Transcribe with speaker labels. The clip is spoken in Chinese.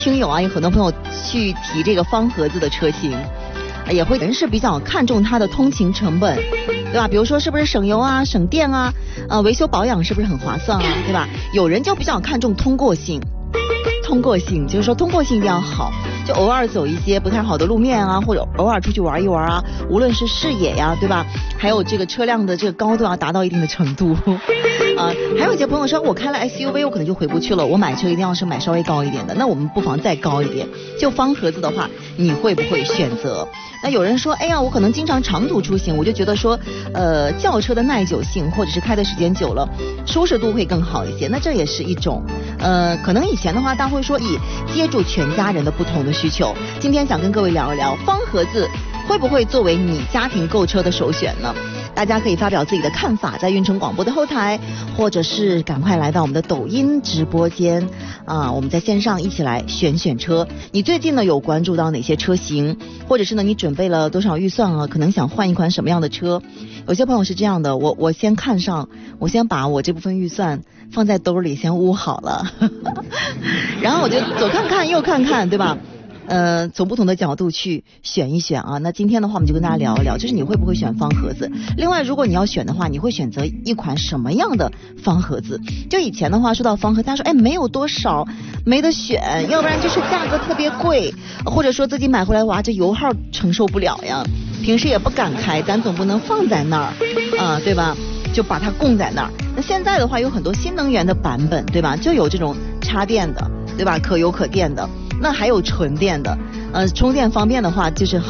Speaker 1: 听友啊，有很多朋友去提这个方盒子的车型，也会人是比较看重它的通勤成本，对吧？比如说是不是省油啊、省电啊，维修保养是不是很划算啊，对吧？有人就比较看重通过性，就是说通过性一定要好，就偶尔走一些不太好的路面啊，或者偶尔出去玩一玩啊，无论是视野呀，对吧？还有这个车辆的这个高度要达到一定的程度。还有一些朋友说我开了 SUV 我可能就回不去了，我买车一定要是买稍微高一点的，那我们不妨再高一点。就方盒子的话，你会不会选择？那有人说，哎呀，我可能经常长途出行，我就觉得说，轿车的耐久性或者是开的时间久了，舒适度会更好一些。那这也是一种，可能以前的话，大家会说以接住全家人的不同的需求。今天想跟各位聊一聊，方盒子会不会作为你家庭购车的首选呢？大家可以发表自己的看法，在运城广播的后台，或者是赶快来到我们的抖音直播间啊，我们在线上一起来选车。你最近呢有关注到哪些车型，或者是呢你准备了多少预算啊？可能想换一款什么样的车？有些朋友是这样的，我先看上，我先把我这部分预算放在兜里先捂好了，然后我就左看看右看看，对吧？从不同的角度去选一选啊。那今天的话我们就跟大家聊一聊，就是你会不会选方盒子？另外如果你要选的话，你会选择一款什么样的方盒子？就以前的话说到方盒，大家说没有多少没得选，要不然就是价格特别贵，或者说自己买回来哇这油耗承受不了呀，平时也不敢开，咱总不能放在那儿对吧？就把它供在那儿。那现在的话有很多新能源的版本，对吧？就有这种插电的，对吧？可油可电的，那还有纯电的，充电方便的话就是